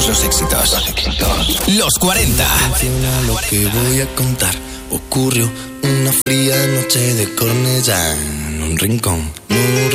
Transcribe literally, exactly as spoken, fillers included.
todos los éxitos. Los éxitos. Los cuarenta. Atención a lo que voy a contar. Ocurrió una fría noche de Cornellá en un rincón. No